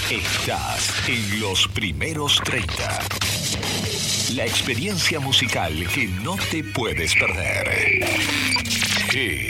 Estás en los primeros 30. La experiencia musical que no te puedes perder.